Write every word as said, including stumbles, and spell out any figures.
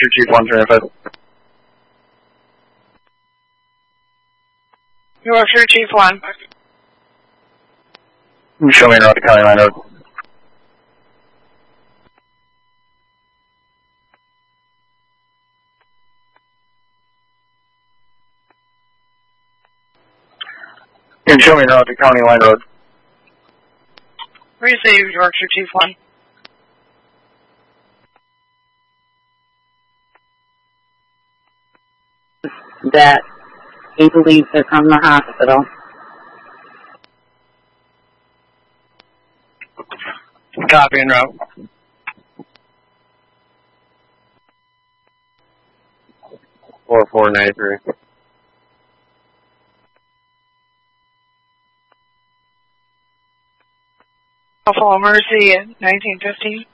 Yorkshire Chief one thirty-five. Yorkshire Chief one. Show me North County Line Road. You can show me North County Line Road. Receive, Yorkshire Chief one. That he believes they're from the hospital. Copy en route. four four nine three. Buffalo Mercy, nineteen fifteen.